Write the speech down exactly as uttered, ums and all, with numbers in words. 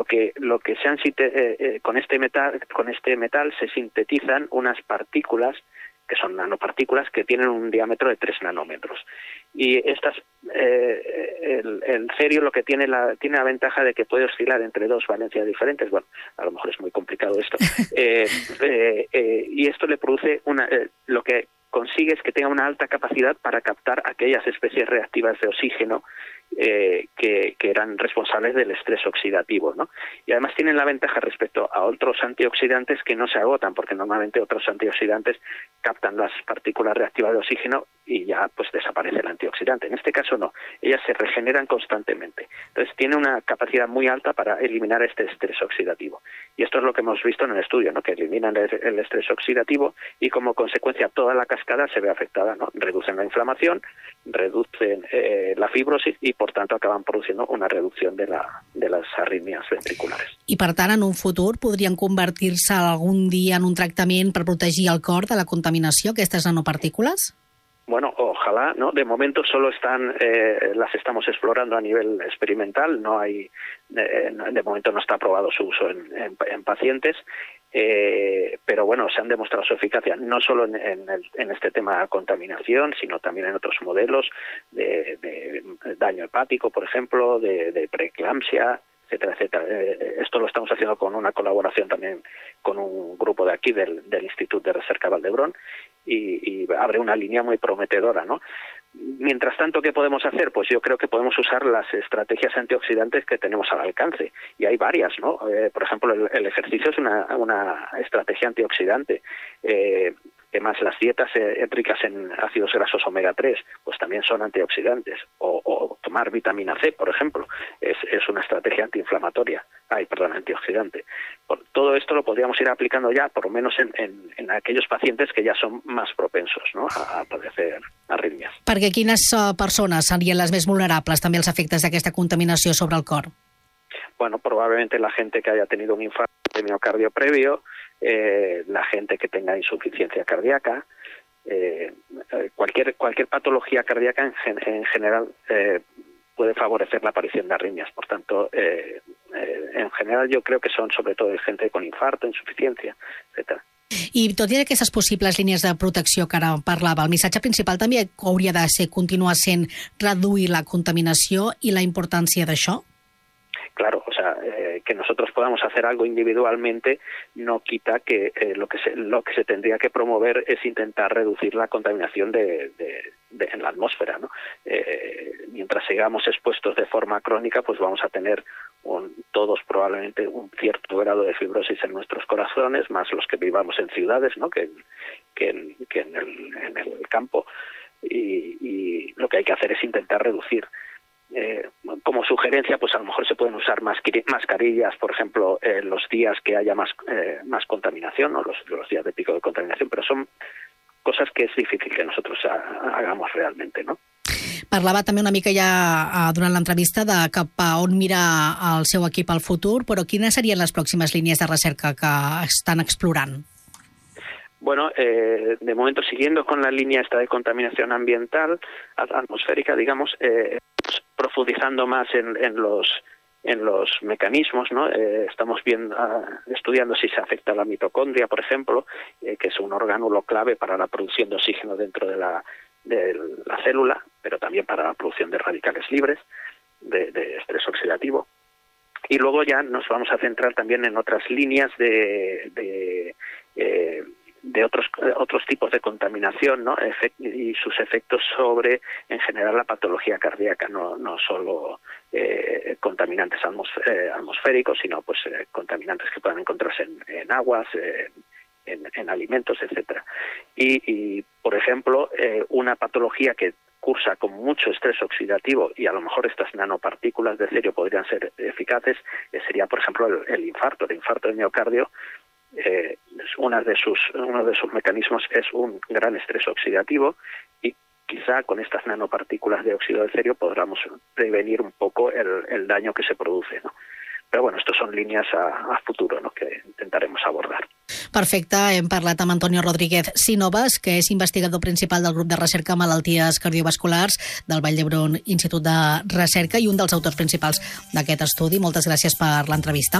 que lo que se han eh, eh, con este metal con este metal se sintetizan unas partículas que son nanopartículas que tienen un diámetro de tres nanómetros. Y estas, eh, el, el cerio lo que tiene la, tiene la ventaja de que puede oscilar entre dos valencias diferentes. Bueno, a lo mejor es muy complicado esto. eh, eh, eh, y esto le produce una, eh, lo que consigue es que tenga una alta capacidad para captar aquellas especies reactivas de oxígeno eh, que, que eran responsables del estrés oxidativo, ¿no? Y además tienen la ventaja respecto a otros antioxidantes que no se agotan, porque normalmente otros antioxidantes captan las partículas reactivas de oxígeno y ya pues desaparece el antioxidante. En este caso no, ellas se regeneran constantemente. Entonces tiene una capacidad muy alta para eliminar este estrés oxidativo. Y esto es lo que hemos visto en el estudio, ¿no? Que eliminan el, el estrés oxidativo y como consecuencia toda la cascada se ve afectada, ¿no? Reducen la inflamación, reducen eh, la fibrosis y por tanto acaban produciendo una reducción de, la, de las arritmias ventriculares. I per tant, en un futur podrien convertir-se algun dia en un tractament per protegir el cor de la contaminació, aquestes nanopartículas? Bueno, ojalá, ¿no? De momento solo están, eh, las estamos explorando a nivel experimental, no hay, eh, de momento no está aprobado su uso en, en, en pacientes, eh, pero bueno, se han demostrado su eficacia, no solo en, en, el, en este tema de contaminación, sino también en otros modelos de, de daño hepático, por ejemplo, de, de preeclampsia, etcétera, etcétera. Eh, esto lo estamos haciendo con una colaboración también con un grupo de aquí del, del Instituto de Recerca Valdebrón y, y abre una línea muy prometedora, ¿no? Mientras tanto, ¿qué podemos hacer? Pues yo creo que podemos usar las estrategias antioxidantes que tenemos al alcance, y hay varias, ¿no? Eh, por ejemplo, el, el ejercicio es una, una estrategia antioxidante. Eh, Además, las dietas eh, ricas en ácidos grasos omega tres, pues también son antioxidantes. O, o tomar vitamina C, por ejemplo, es, es una estrategia antiinflamatoria. Ay, perdón, antioxidante. Por, todo esto lo podríamos ir aplicando ya, por lo menos en, en, en aquellos pacientes que ya son más propensos, ¿no?, a, a padecer arritmias. Perquè quines uh, persones serien les més vulnerables també als efectes d'aquesta contaminació sobre el cor? Bueno, probablemente la gente que haya tenido un infarto de miocardio previo, eh, la gente que tenga insuficiencia cardíaca, eh, cualquier cualquier patología cardíaca en, gen, en general eh, puede favorecer la aparición de arritmias. Por tanto, eh, eh, en general yo creo que son sobre todo gente con infarto, insuficiencia, etcétera. I tot i aquestes possibles línies de protecció que ara parlava, el missatge principal també hauria de ser continuar sent reduir la contaminació i la importància d'això? Claro, o sea, eh, que nosotros podamos hacer algo individualmente no quita que eh, lo que se lo que se tendría que promover es intentar reducir la contaminación de, de, de en la atmósfera, ¿no? Eh, mientras sigamos expuestos de forma crónica, pues vamos a tener un, todos probablemente un cierto grado de fibrosis en nuestros corazones, más los que vivamos en ciudades, ¿no?, que, que, en, que en, el, en el campo, y, y lo que hay que hacer es intentar reducir. Eh, como sugerencia, pues a lo mejor se pueden usar mascarillas, por ejemplo, eh, los días que haya más eh, más contaminación, ¿no?, los, los días de pico de contaminación, pero son cosas que es difícil que nosotros ha, hagamos realmente, ¿no? Parlava també una mica ja durant l'entrevista de cap a on mira el seu equip al futur, però quines serien les pròximes línies de recerca que estan explorant? Bueno, eh, de momento, siguiendo con la línea esta de contaminación ambiental, atmosférica, digamos, eh, profundizando más en, en los en los mecanismos, ¿no? Eh, estamos viendo, uh, estudiando si se afecta a la mitocondria, por ejemplo, eh, que es un orgánulo clave para la producción de oxígeno dentro de la de la célula, pero también para la producción de radicales libres, de, de estrés oxidativo. Y luego ya nos vamos a centrar también en otras líneas de, de eh, de otros otros tipos de contaminación, ¿no?, Efect- y sus efectos sobre, en general, la patología cardíaca, no no solo eh, contaminantes atmosf- eh, atmosféricos, sino pues eh, contaminantes que puedan encontrarse en, en aguas, eh, en, en alimentos, etcétera. Y, y por ejemplo, eh, una patología que cursa con mucho estrés oxidativo, y a lo mejor estas nanopartículas de cerio podrían ser eficaces, eh, sería, por ejemplo, el, el infarto, el infarto de miocardio. Eh, una de sus, uno de sus mecanismos es un gran estrés oxidativo, y quizá con estas nanopartículas de óxido de cerio podamos prevenir un poco el, el daño que se produce, ¿no? Però bueno, estos són línies a, a futuro, ¿no?, que intentaremos abordar. Perfecte, hem parlat amb Antonio Rodríguez Sínovas, que és investigador principal del grup de recerca Malalties Cardiovasculars del Vall d'Hebron Institut de Recerca i un dels autors principals d'aquest estudi. Moltes gràcies per l'entrevista.